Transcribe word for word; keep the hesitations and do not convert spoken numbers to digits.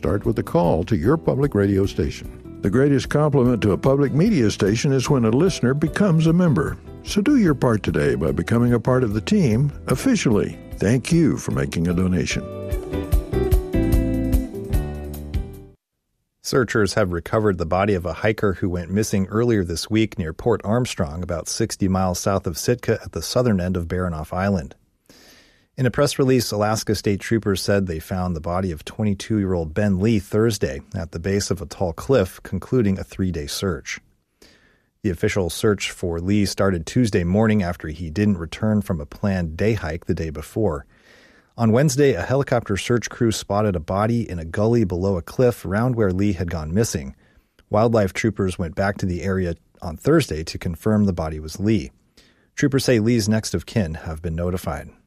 start with a call to your public radio station. The greatest compliment to a public media station is when a listener becomes a member. So do your part today by becoming a part of the team officially. Thank you for making a donation. Searchers have recovered the body of a hiker who went missing earlier this week near Port Armstrong, about sixty miles south of Sitka at the southern end of Baranof Island. In a press release, Alaska State Troopers said they found the body of twenty-two-year-old Ben Lee Thursday at the base of a tall cliff, concluding a three-day search. The official search for Lee started Tuesday morning after he didn't return from a planned day hike the day before. On Wednesday, a helicopter search crew spotted a body in a gully below a cliff around where Lee had gone missing. Wildlife troopers went back to the area on Thursday to confirm the body was Lee. Troopers say Lee's next of kin have been notified.